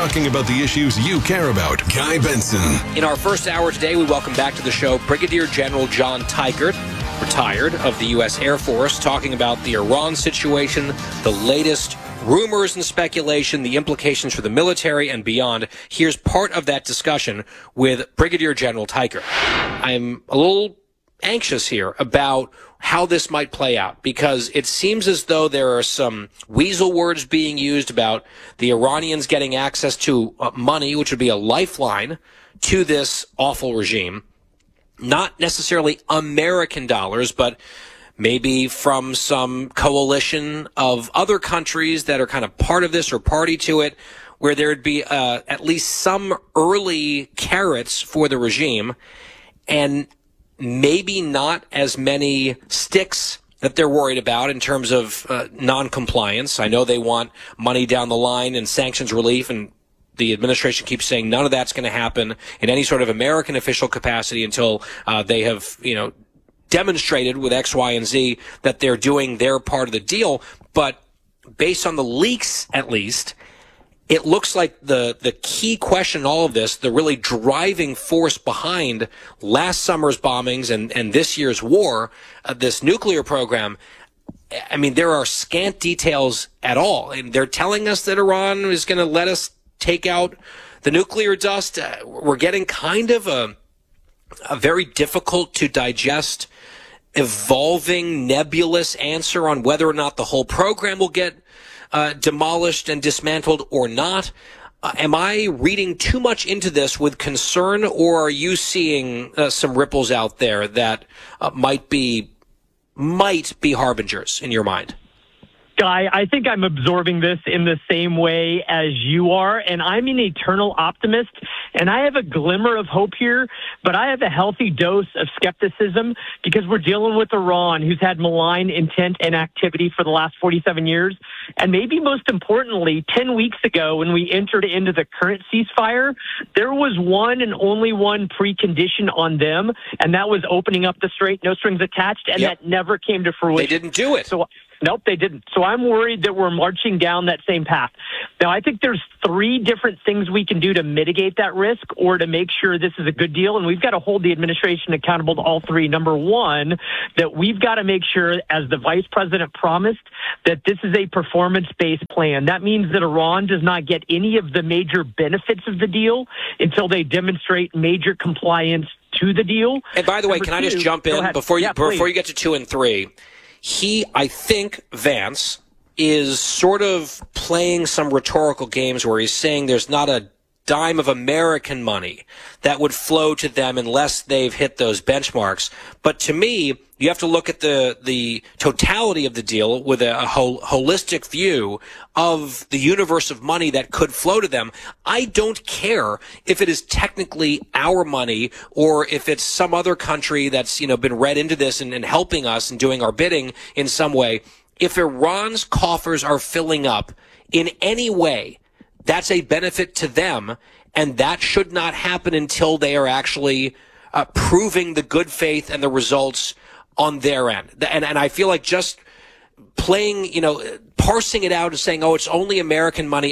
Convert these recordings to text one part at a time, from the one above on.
talking about the issues you care about. Guy Benson. In our first hour today, we welcome back to the show Brigadier General John Teichert, retired, of the U.S. Air Force, talking about the Iran situation, the latest rumors and speculation, the implications for the military and beyond. Here's part of that discussion with Brigadier General Teichert. I'm a little anxious here about how this might play out, because it seems as though there are some weasel words being used about the Iranians getting access to money, which would be a lifeline to this awful regime. Not necessarily American dollars, but maybe from some coalition of other countries that are kind of part of this or party to it, where there would be at least some early carrots for the regime, and maybe not as many sticks that they're worried about in terms of non-compliance. I know they want money down the line and sanctions relief, and the administration keeps saying none of that's going to happen in any sort of American official capacity until they have, demonstrated with X, Y, and Z that they're doing their part of the deal. But based on the leaks, at least, it looks like the key question in all of this, the really driving force behind last summer's bombings and this year's war, this nuclear program, I mean, there are scant details at all. And they're telling us that Iran is going to let us take out the nuclear dust. We're getting kind of a very difficult to digest, evolving, nebulous answer on whether or not the whole program will get demolished and dismantled or not. Am I reading too much into this with concern, or are you seeing some ripples out there that might be harbingers in your mind? Guy, I think I'm absorbing this in the same way as you are, and I'm an eternal optimist, and I have a glimmer of hope here, but I have a healthy dose of skepticism because we're dealing with Iran, who's had malign intent and activity for the last 47 years. And maybe most importantly, 10 weeks ago, when we entered into the current ceasefire, there was one and only one precondition on them, and that was opening up the strait, no strings attached, and that never came to fruition. They didn't do it. Nope, they didn't. So I'm worried that we're marching down that same path. Now, I think there's three different things we can do to mitigate that risk or to make sure this is a good deal, and we've got to hold the administration accountable to all three. Number one, that we've got to make sure, as the vice president promised, that this is a performance-based plan. That means that Iran does not get any of the major benefits of the deal until they demonstrate major compliance to the deal. And by the way, can I just jump in before you get to 2 and 3? I think Vance is sort of playing some rhetorical games where he's saying there's not a dime of American money that would flow to them unless they've hit those benchmarks. But to me, you have to look at the totality of the deal with a holistic view of the universe of money that could flow to them. I don't care if it is technically our money or if it's some other country that's, been read into this and helping us and doing our bidding in some way. If Iran's coffers are filling up in any way, that's a benefit to them, and that should not happen until they are actually proving the good faith and the results on their end. And I feel like just playing, parsing it out and saying, oh, it's only American money,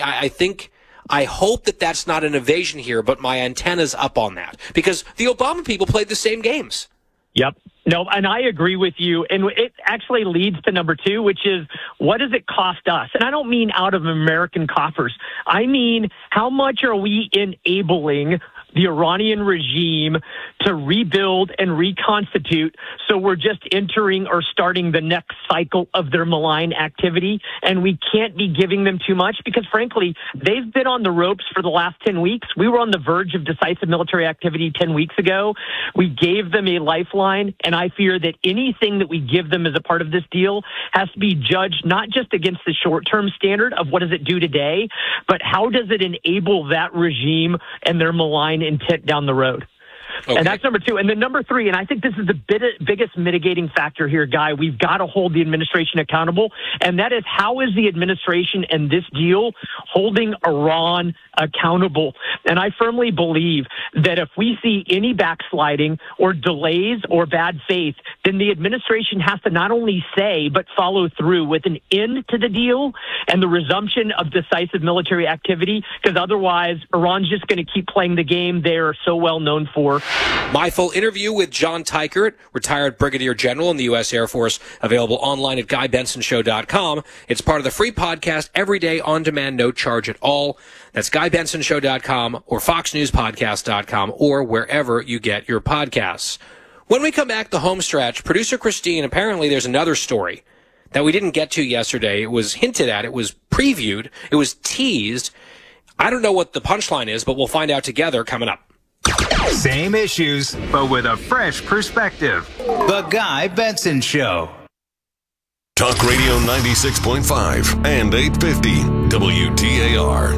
I hope that that's not an evasion here, but my antenna's up on that. Because the Obama people played the same games. Yep. No, and I agree with you. And it actually leads to number two, which is, what does it cost us? And I don't mean out of American coffers. I mean, how much are we enabling the Iranian regime to rebuild and reconstitute, so we're just entering or starting the next cycle of their malign activity, and we can't be giving them too much because, frankly, they've been on the ropes for the last 10 weeks. We were on the verge of decisive military activity 10 weeks ago. We gave them a lifeline, and I fear that anything that we give them as a part of this deal has to be judged not just against the short-term standard of what does it do today, but how does it enable that regime and their malign intent down the road. Okay. And that's number 2. And then number 3, and I think this is the biggest mitigating factor here, Guy, we've got to hold the administration accountable, and that is, how is the administration and this deal holding Iran accountable? And I firmly believe that if we see any backsliding or delays or bad faith, then the administration has to not only say, but follow through with an end to the deal and the resumption of decisive military activity, because otherwise Iran's just going to keep playing the game they're so well known for. My full interview with John Teichert, retired Brigadier General in the U.S. Air Force, available online at GuyBensonShow.com. It's part of the free podcast every day on demand, no charge at all. That's GuyBensonShow.com or FoxNewsPodcast.com or wherever you get your podcasts. When we come back, the home stretch, producer Christine, apparently there's another story that we didn't get to yesterday. It was hinted at. It was previewed. It was teased. I don't know what the punchline is, but we'll find out together coming up. Same issues, but with a fresh perspective. The Guy Benson Show. Talk Radio 96.5 and 850 WTAR.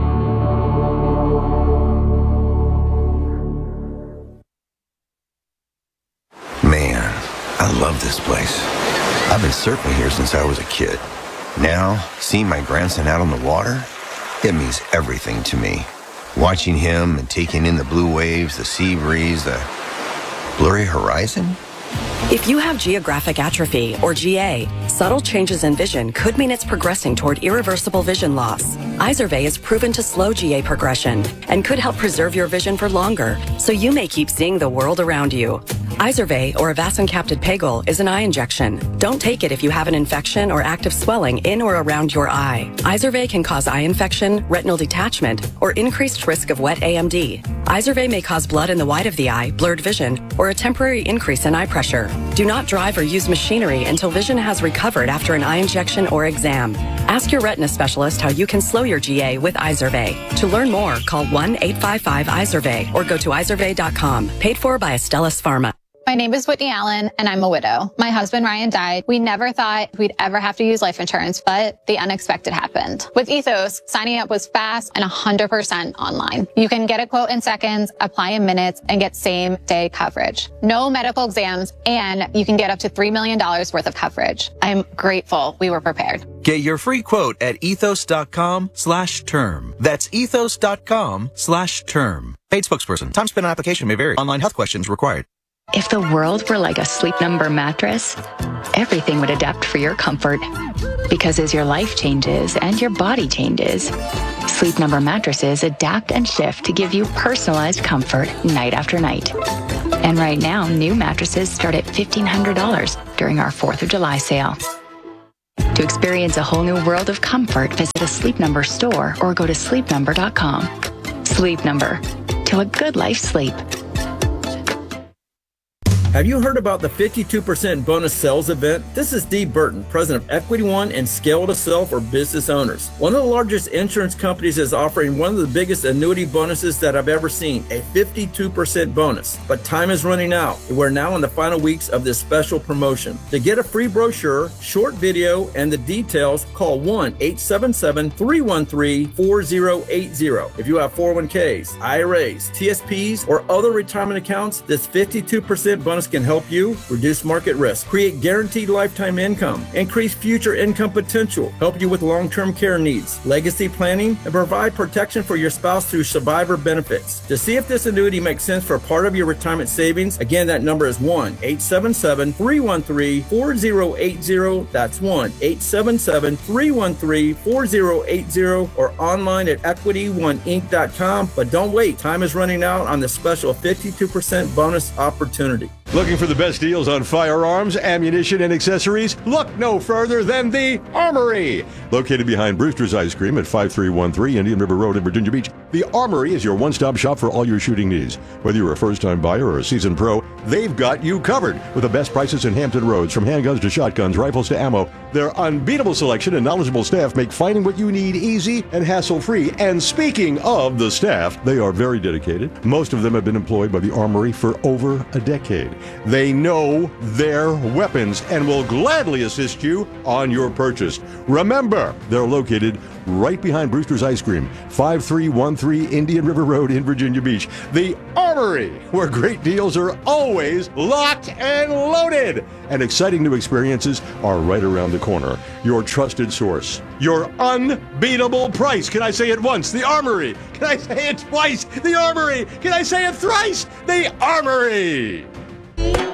Man, I love this place. I've been surfing here since I was a kid. Now, seeing my grandson out on the water, it means everything to me. Watching him and taking in the blue waves, the sea breeze, the blurry horizon. If you have geographic atrophy, or GA, subtle changes in vision could mean it's progressing toward irreversible vision loss. Izervay is proven to slow GA progression and could help preserve your vision for longer, so you may keep seeing the world around you. Izervay, or avacincaptad pegol, is an eye injection. Don't take it if you have an infection or active swelling in or around your eye. Izervay can cause eye infection, retinal detachment, or increased risk of wet AMD. Izervay may cause blood in the white of the eye, blurred vision, or a temporary increase in eye pressure. Do not drive or use machinery until vision has recovered after an eye injection or exam. Ask your retina specialist how you can slow your GA with Izervay. To learn more, call 1-855-IZERVAY or go to izervay.com. Paid for by Astellas Pharma. My name is Whitney Allen, and I'm a widow. My husband, Ryan, died. We never thought we'd ever have to use life insurance, but the unexpected happened. With Ethos, signing up was fast and 100% online. You can get a quote in seconds, apply in minutes, and get same-day coverage. No medical exams, and you can get up to $3 million worth of coverage. I'm grateful we were prepared. Get your free quote at ethos.com/term. That's ethos.com/term. Paid spokesperson. Time spent on application may vary. Online health questions required. If the world were like a Sleep Number mattress, everything would adapt for your comfort. Because as your life changes and your body changes, Sleep Number mattresses adapt and shift to give you personalized comfort night after night. And right now, new mattresses start at $1,500 during our 4th of July sale. To experience a whole new world of comfort, visit a Sleep Number store or go to sleepnumber.com. Sleep Number. To a good life sleep. Have you heard about the 52% bonus sales event? This is Dee Burton, president of Equity One and Scale to Sell for business owners. One of the largest insurance companies is offering one of the biggest annuity bonuses that I've ever seen, a 52% bonus. But time is running out. We're now in the final weeks of this special promotion. To get a free brochure, short video, and the details, call 1-877-313-4080. If you have 401ks, IRAs, TSPs, or other retirement accounts, this 52% bonus can help you reduce market risk, create guaranteed lifetime income, increase future income potential, help you with long-term care needs, legacy planning, and provide protection for your spouse through survivor benefits. To see if this annuity makes sense for part of your retirement savings, again, that number is 1-877-313-4080. That's 1-877-313-4080 or online at EquityOneInc.com. But don't wait. Time is running out on the special 52% bonus opportunity. Looking for the best deals on firearms, ammunition, and accessories? Look no further than the Armory. Located behind Brewster's Ice Cream at 5313 Indian River Road in Virginia Beach, the Armory is your one-stop shop for all your shooting needs. Whether you're a first-time buyer or a seasoned pro, they've got you covered with the best prices in Hampton Roads. From handguns to shotguns, rifles to ammo, their unbeatable selection and knowledgeable staff make finding what you need easy and hassle-free. And speaking of the staff, they are very dedicated. Most of them have been employed by the Armory for over a decade. They know their weapons and will gladly assist you on your purchase. Remember, they're located right behind Brewster's Ice Cream, 5313 Indian River Road in Virginia Beach. The Armory, where great deals are always locked and loaded. And exciting new experiences are right around the corner. Your trusted source. Your unbeatable price. Can I say it once? The Armory. Can I say it twice? The Armory. Can I say it thrice? The Armory.